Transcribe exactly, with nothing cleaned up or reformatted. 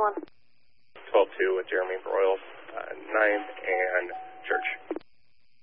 one. twelve two with Jeremy Broyles, uh, ninth and